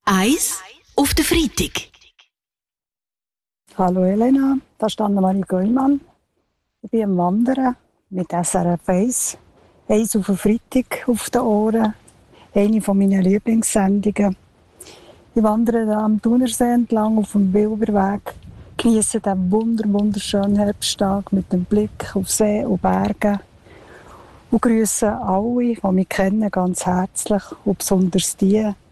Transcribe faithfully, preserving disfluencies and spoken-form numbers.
Eins auf den Freitag. Hallo Elena, da ist Annemarie Geumann. Ich bin am Wandern mit S R F eins. Eins auf den Freitag auf den Ohren. Eine meiner Lieblingssendungen. Ich wandere da am Thunersee entlang auf dem Bilberweg. Genieße den wunder wunderschönen Herbsttag mit dem Blick auf See und Berge. Und grüße alle, die mich kennen, ganz herzlich. Und besonders die,